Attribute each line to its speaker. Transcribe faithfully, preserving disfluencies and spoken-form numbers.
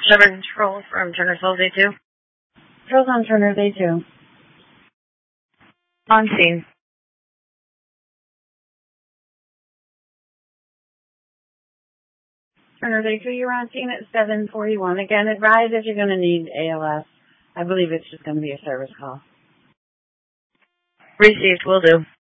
Speaker 1: Sherman Control from Turner twelve day two.
Speaker 2: Controls on Turner day two.
Speaker 1: On scene.
Speaker 2: Turner day two, you're on scene at seven forty-one. Again, advise if you're going to need A L S. I believe it's just going to be a service call.
Speaker 1: Received, will do.